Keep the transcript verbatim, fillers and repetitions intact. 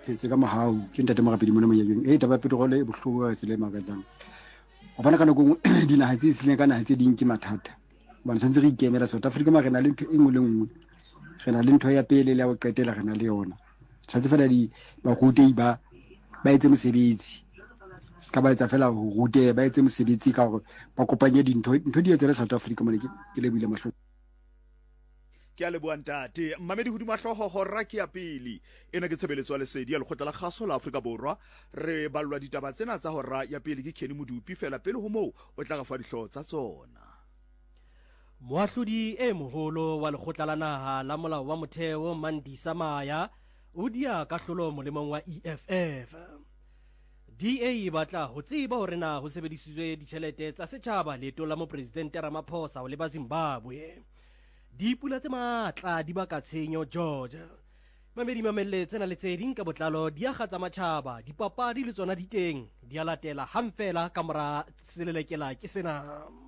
phetse ka mohau ke ntate Morapedi mona moyeng e taba petrol e bohloko ga se le magatlang o bona ka nako dinaga tse sileng ka naga tse ding ke mathata ba ntse re ikemela South Africa ma rena le ntho e ngwe le ngwe rena le ntho ya pele le ya go qetela rena le yona tshwantse fela di ba rutei ba ba etse mosebetsi ska ba etsa fela go rute ba etse mosebetsi ka gore ba kopanye dintho ntho di etse le South Africa mona ke le buile mahlo ke a leboa ntate mmamedi hodima hloho hora ke ya pele ena ke tshebeletso ya lesedi ya lekgotla la kgaso la Afrika Borwa re balwa ditaba tsena tsa hora ya pele ke Kenny Modupi fela pele ho moo o tla ga fa dihlooho tsa tsona. Moahlodi e moholo wa lekgotla la naha la molao wa motheo Mandisa Maya o dia kahlolo molemong wa E F F. D A e batla ho tseba hore na ho sebedisitswe ditjhelete tsa setjhaba leetong la mopresidente Ramaphosa ho leba Zimbabwe. Dipula tse matla di baka tshenyo George. Mamedi mamelle tsena le tse ding ka botlalo di agatsa matjhaba dipapadi le tsona diteng di a latela hamfela ka mora selelekela ke sena.